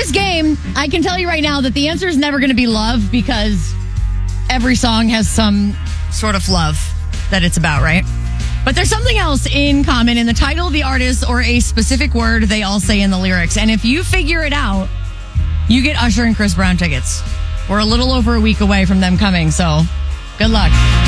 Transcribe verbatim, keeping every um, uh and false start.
this game, I can tell you right now that the answer is never going to be love because every song has some sort of love that it's about, right? But there's something else in common in the title of the artist or a specific word they all say in the lyrics. And if you figure it out, you get Usher and Chris Brown tickets. We're a little over a week away from them coming, so good luck.